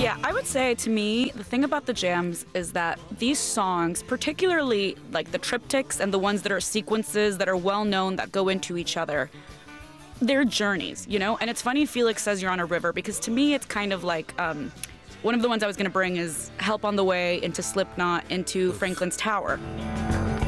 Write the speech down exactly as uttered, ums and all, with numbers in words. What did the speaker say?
Yeah, I would say to me, the thing about the jams is that these songs, particularly like the triptychs and the ones that are sequences that are well known that go into each other, they're journeys, you know? And it's funny Felix says you're on a river because to me it's kind of like um, one of the ones I was going to bring is Help on the Way, into Slipknot, into Franklin's Tower.